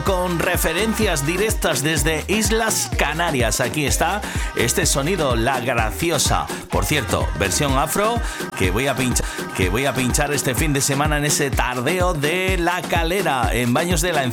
con referencias directas desde Islas Canarias. Aquí está este sonido, La Graciosa. Por cierto, versión afro que voy a pinchar este fin de semana en ese tardeo de La Calera, en Baños de la